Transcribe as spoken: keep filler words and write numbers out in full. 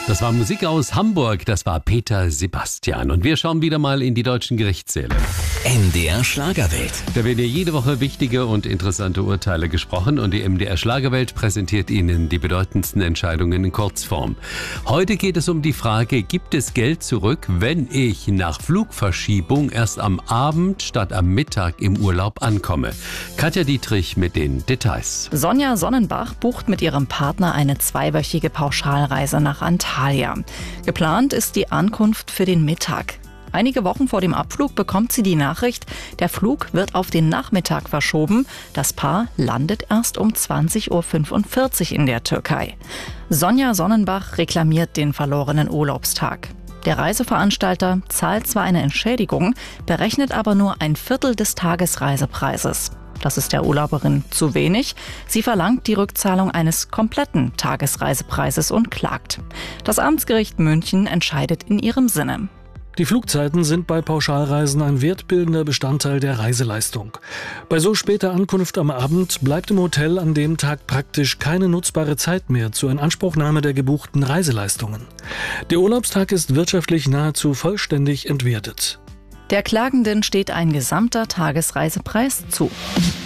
Das war Musik aus Hamburg, das war Peter Sebastian. Und wir schauen wieder mal in die deutschen Gerichtssäle. M D R Schlagerwelt. Da werden ja jede Woche wichtige und interessante Urteile gesprochen und die M D R Schlagerwelt präsentiert Ihnen die bedeutendsten Entscheidungen in Kurzform. Heute geht es um die Frage, gibt es Geld zurück, wenn ich nach Flugverschiebung erst am Abend statt am Mittag im Urlaub ankomme? Katja Dietrich mit den Details. Sonja Sonnenbach bucht mit ihrem Partner eine zweiwöchige Pauschalreise nach Antalya. Geplant ist die Ankunft für den Mittag. Einige Wochen vor dem Abflug bekommt sie die Nachricht, der Flug wird auf den Nachmittag verschoben. Das Paar landet erst um zwanzig Uhr fünfundvierzig in der Türkei. Sonja Sonnenbach reklamiert den verlorenen Urlaubstag. Der Reiseveranstalter zahlt zwar eine Entschädigung, berechnet aber nur ein Viertel des Tagesreisepreises. Das ist der Urlauberin zu wenig. Sie verlangt die Rückzahlung eines kompletten Tagesreisepreises und klagt. Das Amtsgericht München entscheidet in ihrem Sinne. Die Flugzeiten sind bei Pauschalreisen ein wertbildender Bestandteil der Reiseleistung. Bei so später Ankunft am Abend bleibt im Hotel an dem Tag praktisch keine nutzbare Zeit mehr zur Inanspruchnahme der gebuchten Reiseleistungen. Der Urlaubstag ist wirtschaftlich nahezu vollständig entwertet. Der Klagenden steht ein gesamter Tagesreisepreis zu.